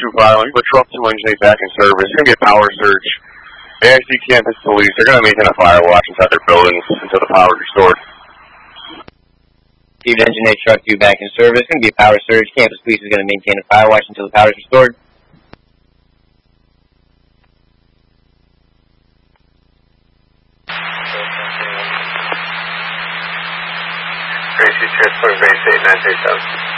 violent. We patrol 2 engine 8 back in service. It's going to be a power surge. AIC Campus Police, they're going to maintain a fire watch inside their buildings until the power is restored. Received engine 8 truck 2 back in service. It's going to be a power surge. Campus Police is going to maintain a fire watch until the power is restored. Gracie, transport base 8937.